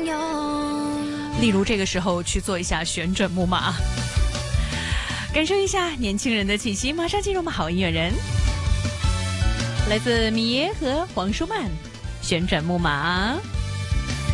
例如这个时候去做一下旋转木马，感受一下年轻人的气息。马上进入我们好音乐人，来自米耶和黄舒曼，旋转木马。